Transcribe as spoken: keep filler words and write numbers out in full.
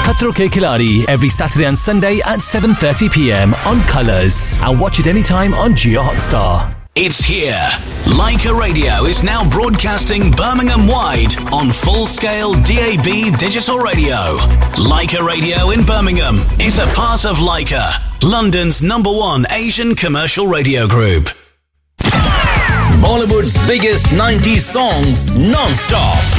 Khatro Ke Khiladi every Saturday and Sunday at seven thirty p m on Colours. And watch it anytime on Jio Hotstar. It's here. Leica Radio is now broadcasting Birmingham-wide on full-scale D A B digital radio. Leica Radio in Birmingham is a part of Leica, London's number one Asian commercial radio group. Bollywood's biggest nineties songs non-stop.